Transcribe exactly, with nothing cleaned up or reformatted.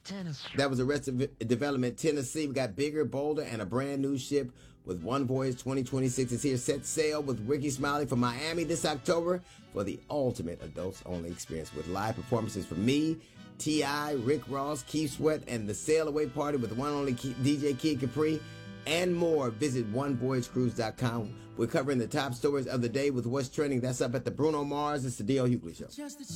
Tennessee. That was Arrested Development, Tennessee. We got bigger, bolder, and a brand new ship with One Voyage twenty twenty-six is here. Set sail with Ricky Smiley from Miami this October for the ultimate adults-only experience with live performances from me, T I, Rick Ross, Keith Sweat, and the Sail Away Party with the one and only D J Kid Capri, and more. Visit one voyage cruise dot com. We're covering the top stories of the day with what's trending. That's up at the Bruno Mars. It's the D L Hughley Show.